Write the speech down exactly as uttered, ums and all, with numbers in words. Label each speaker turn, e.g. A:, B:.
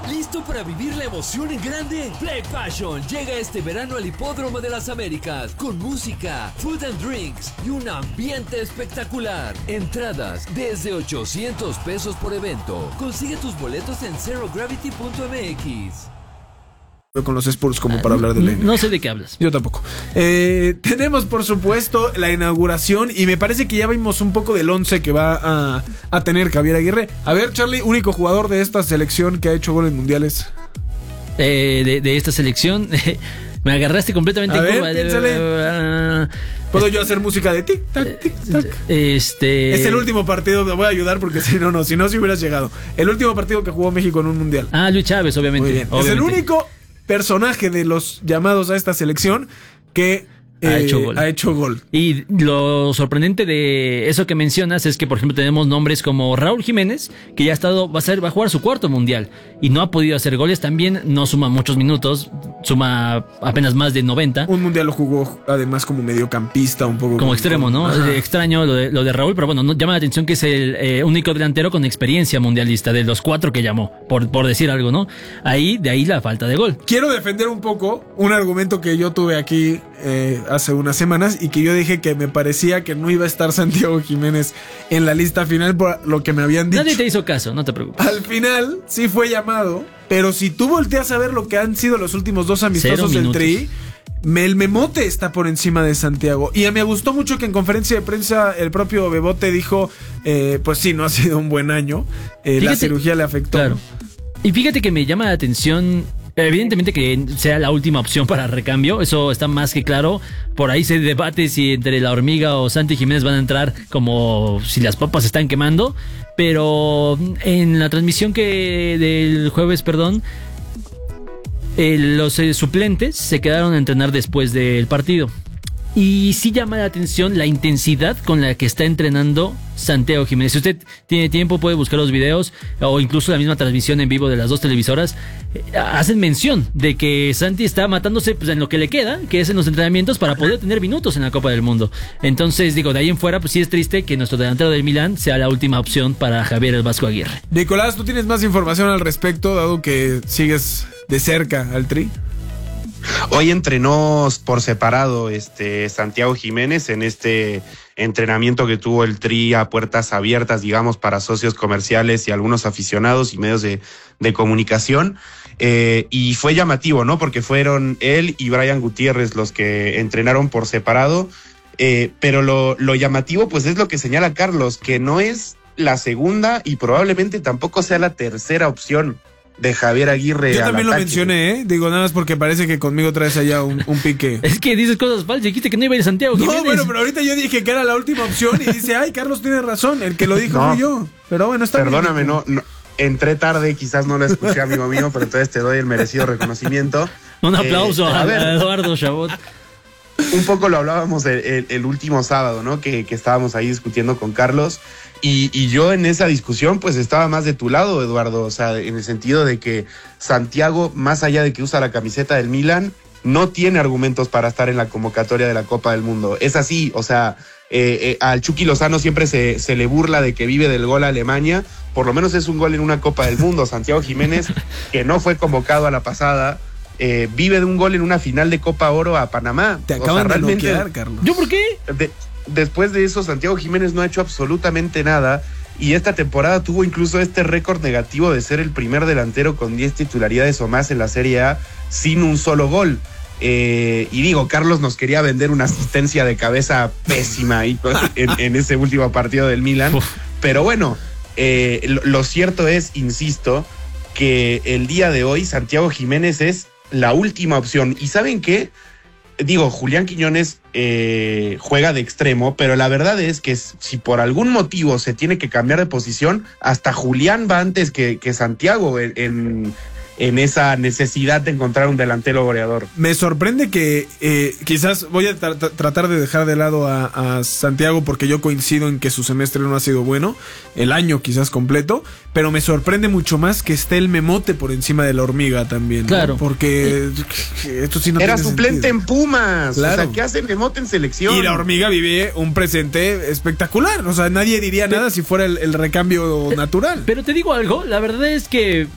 A: ¿Listo para vivir la emoción en grande? Play Passion llega este verano al Hipódromo de las Américas con música, food and drinks y un ambiente espectacular. Entradas desde ochocientos pesos por evento. Consigue tus boletos en zero gravity punto m x.
B: Con los Spurs como para hablar de la N B A.
C: No sé de qué hablas.
B: Yo tampoco. Eh, tenemos por supuesto la inauguración y me parece que ya vimos un poco del once que va a, a tener Javier Aguirre. A ver, Charlie, único jugador de esta selección que ha hecho goles mundiales.
C: Eh, de, de esta selección me agarraste completamente
B: a
C: en
B: ver,
C: curva.
B: Piénsale. ¿Puedo yo hacer música de tic tac tic tac?
C: Este
B: es el último partido, me voy a ayudar porque si no, no, si no, si hubieras llegado. El último partido que jugó México en un mundial.
C: Ah, Luis Chávez, obviamente.
B: Muy bien.
C: obviamente.
B: Es el único personaje de los llamados a esta selección que
C: ha,
B: eh,
C: hecho gol.
B: ha hecho gol.
C: Y lo sorprendente de eso que mencionas es que, por ejemplo, tenemos nombres como Raúl Jiménez, que ya ha estado, va a ser, va a jugar su cuarto mundial y no ha podido hacer goles. También no suma muchos minutos, suma apenas más de noventa.
B: Un mundial lo jugó además como mediocampista, un poco
C: como, como extremo, ¿no? Ajá. Extraño lo de, lo de Raúl, pero bueno, no, llama la atención que es el eh, único delantero con experiencia mundialista de los cuatro que llamó, por, por decir algo, ¿no? Ahí, de ahí la falta de gol.
B: Quiero defender un poco un argumento que yo tuve aquí eh, hace unas semanas y que yo dije que me parecía que no iba a estar Santiago Jiménez en la lista final por lo que me habían dicho.
C: Nadie te hizo caso, no te preocupes.
B: Al final sí fue llamado, pero si tú volteas a ver lo que han sido los últimos dos amistosos del Tri, el Memote está por encima de Santiago. Y me gustó mucho que en conferencia de prensa el propio Bebote dijo, eh, pues sí, no ha sido un buen año, eh, fíjate, la cirugía le afectó.
C: Claro. Y fíjate que me llama la atención, evidentemente que sea la última opción para recambio, eso está más que claro. Por ahí se debate si entre la Hormiga o Santi Jiménez van a entrar como si las papas se están quemando. Pero en la transmisión que del jueves, perdón, eh, los eh, suplentes se quedaron a entrenar después del partido. Y sí llama la atención la intensidad con la que está entrenando Santiago Jiménez. Si usted tiene tiempo puede buscar los videos o incluso la misma transmisión en vivo de las dos televisoras. Eh, hacen mención de que Santi está matándose pues, en lo que le queda, que es en los entrenamientos para poder tener minutos en la Copa del Mundo. Entonces digo, de ahí en fuera pues sí es triste que nuestro delantero del Milán sea la última opción para Javier el Vasco Aguirre.
B: Nicolás, ¿tú tienes más información al respecto dado que sigues de cerca al Tri?
D: Hoy entrenó por separado este Santiago Jiménez en este entrenamiento que tuvo el Tri a puertas abiertas, digamos, para socios comerciales y algunos aficionados y medios de, de comunicación. Eh, y fue llamativo, ¿no? Porque fueron él y Brian Gutiérrez los que entrenaron por separado. Eh, pero lo, lo llamativo, pues, es lo que señala Carlos, que no es la segunda y probablemente tampoco sea la tercera opción de Javier Aguirre.
B: Yo también lo mencioné, ¿eh? Digo, nada más porque parece que conmigo traes allá un, un pique.
C: Es que dices cosas falsas, dijiste que no iba a ir Santiago Jiménez.
B: No, bueno, pero ahorita yo dije que era la última opción y dice, ay, Carlos tiene razón, el que lo dijo no, fui yo. Pero bueno, está
D: Perdóname,
B: bien.
D: no, no, entré tarde, quizás no lo escuché, amigo mío, pero entonces te doy el merecido reconocimiento.
C: Un aplauso
D: eh,
C: a,
D: a, ver,
C: a Eduardo Chabot.
D: Un poco lo hablábamos el, el, el último sábado, ¿no? Que, que estábamos ahí discutiendo con Carlos. Y, y yo en esa discusión pues estaba más de tu lado, Eduardo, o sea, en el sentido de que Santiago, más allá de que usa la camiseta del Milan, no tiene argumentos para estar en la convocatoria de la Copa del Mundo. Es así, o sea, eh, eh, al Chucky Lozano siempre se, se le burla de que vive del gol a Alemania, por lo menos es un gol en una Copa del Mundo. Santiago Jiménez, que no fue convocado a la pasada, eh, vive de un gol en una final de Copa Oro a Panamá.
B: Te acaban o sea, de realmente, noquear, Carlos.
C: ¿Yo por qué?
D: De, Después de eso, Santiago Jiménez no ha hecho absolutamente nada y esta temporada tuvo incluso este récord negativo de ser el primer delantero con diez titularidades o más en la Serie A sin un solo gol. Eh, y digo, Carlos nos quería vender una asistencia de cabeza pésima ahí en, en ese último partido del Milan. Pero bueno, eh, lo, lo cierto es, insisto, que el día de hoy Santiago Jiménez es la última opción. ¿Y saben qué? Digo, Julián Quiñones eh, juega de extremo, pero la verdad es que si por algún motivo se tiene que cambiar de posición, hasta Julián va antes que, que Santiago en, en, en esa necesidad de encontrar un delantero goleador.
B: Me sorprende que eh, quizás voy a tra tratar de dejar de lado a, a Santiago porque yo coincido en que su semestre no ha sido bueno, el año quizás completo, pero me sorprende mucho más que esté el Memote por encima de la Hormiga también, ¿no?
C: Claro.
B: Porque eh, esto sí no
D: era
B: tiene
D: suplente
B: sentido.
D: En Pumas,
B: claro.
D: O sea, ¿qué hace Memote en selección?
B: Y la Hormiga vive un presente espectacular, o sea, nadie diría
C: pero,
B: nada si fuera el, el recambio natural.
C: Pero te digo algo, la verdad es que